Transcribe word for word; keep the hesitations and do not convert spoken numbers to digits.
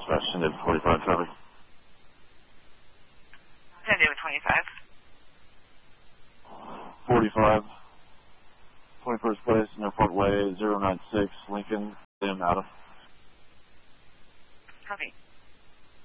Dispatch, San David forty-five traffic. San David twenty-five. forty-five. twenty-first place, Airport Way, zero nine six, Lincoln, Sam, Adam. Copy.